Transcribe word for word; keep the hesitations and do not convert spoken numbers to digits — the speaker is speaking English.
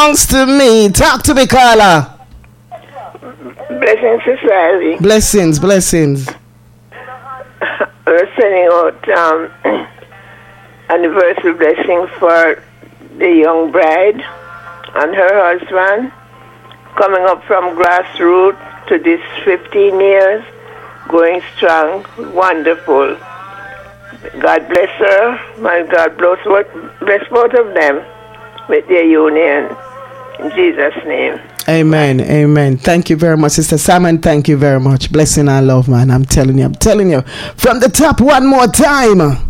belongs to me. Talk to me, Carla. Blessings, Sister Ivy. Blessings, blessings. We're sending out um, anniversary blessing for the young bride and her husband, coming up from grassroots to this fifteen years, going strong, wonderful. God bless her. My God bless both, bless both of them with their union. In Jesus' name. Amen. Amen. Thank you very much, Sister Simon. Thank you very much. Blessing and love, man. I'm telling you. I'm telling you. From the top, one more time.